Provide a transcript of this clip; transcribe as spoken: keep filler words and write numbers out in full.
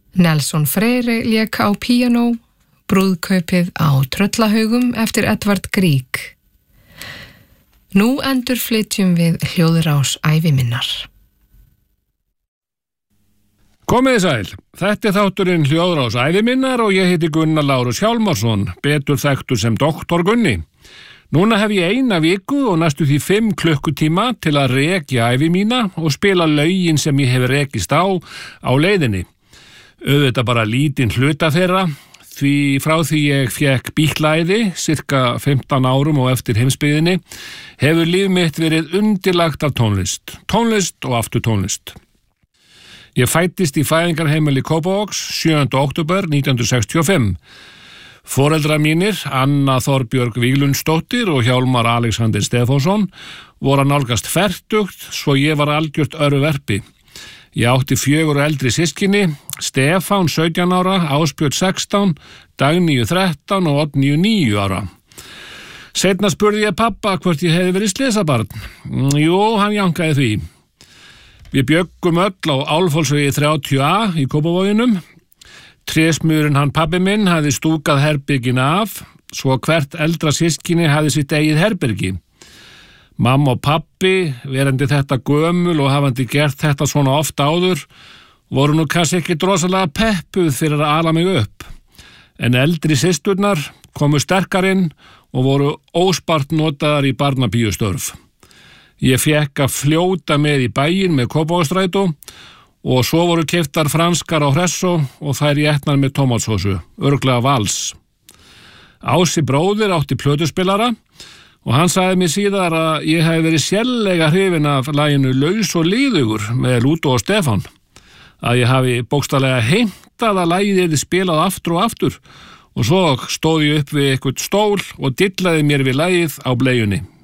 Nelson Freyre lék á píanó, Brúðkaupið á Tröllahaugum eftir Edvard Grieg. Nú endurflytjum við hljóðrás ævi minnar. Komiði sæl, þetta er þátturinn hljóðrás ævi minnar og ég heiti Gunnar Lárus Hjálmarsson, betur þekktur sem doktor Gunni. Núna hef ég eina viku og næstu því fimm klukkutíma til að rekja ævi mína og spila lögin sem ég hef rekist á á leiðinni. Auðvitað bara lítinn hluta þeirra, því frá því ég fékk bíklæði, cirka fimmtán árum og eftir heimsbyggðinni, hefur líf mitt verið undirlagt af tónlist, tónlist og aftur tónlist. Ég fæddist í fæðingarheimili Kópavogs sjöunda október nítján hundruð sextíu og fimm. Foreldrar mínir, Anna Þorbjörg Víglundsdóttir og Hjálmar Alexander Stefánsson, voru að nálgast fertugt, svo ég var algjört örverpi. Ég átti fjögur eldri systkini, Stefán sautján ára, Ásbjörn sextán, Dagníu þrettán og Oddníu níu ára. Seinna spurði ég pappa hvort ég hefði verið slysabarn. Jú, hann jankaði því. Við bjöggum öll á Álfhólsvegi þrjátíu A í Kópavoginum. Trésmurinn hann pabbi minn hafði stúkað herbergin af, svo hvert eldra systkini hafði sitt eigið herbergi. Mamma og pabbi, verandi þetta gömul og hafandi gert þetta svona ofta áður, voru nú kannski ekki drosalega peppuð fyrir að ala mig upp. En eldri systurnar komu sterkar inn og voru óspart notaðar í barnapíustörf. Ég fékk að fljóta með í bæinn með Kópavogsstrætó og svo voru keyptar franskar á Hressó og þær étnar með tómatsósu, örugglega Vals. Ási bróðir átti plötuspilara og hann sagði mér síðar að ég hef verið sérlega hrifin af laginu Laus og liðugur með Lúdó og Stefán, að ég hafi bókstaflega heimtað að lagið yrði spilað aftur og aftur og svo stóð ég upp við eitthvað stól og dillaði mér við lagið á bleiunni.